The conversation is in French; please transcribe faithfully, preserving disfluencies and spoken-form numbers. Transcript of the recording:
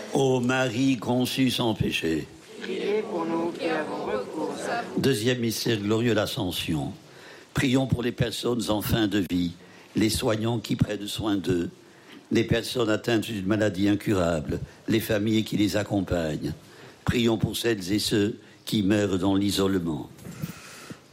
Ô Marie conçue sans péché. Priez pour nous qui avons recours à vous. Deuxième mystère glorieux, l'Ascension. Prions pour les personnes en fin de vie, les soignants qui prennent soin d'eux, les personnes atteintes d'une maladie incurable, les familles qui les accompagnent. Prions pour celles et ceux qui meurent dans l'isolement.